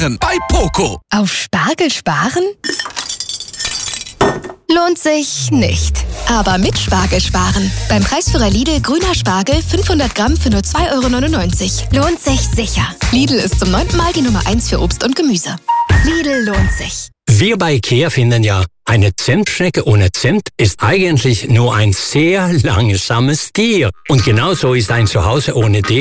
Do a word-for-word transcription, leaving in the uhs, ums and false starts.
Bei Poco. Auf Spargel sparen? Lohnt sich nicht. Aber mit Spargel sparen. Beim Preisführer Lidl grüner Spargel fünfhundert Gramm für nur zwei Euro neunundneunzig. Lohnt sich sicher. Lidl ist zum neunten Mal die Nummer eins für Obst und Gemüse. Lidl lohnt sich. Wir bei IKEA finden ja, eine Zimtschnecke ohne Zimt ist eigentlich nur ein sehr langsames Tier. Und genauso ist ein Zuhause ohne Deo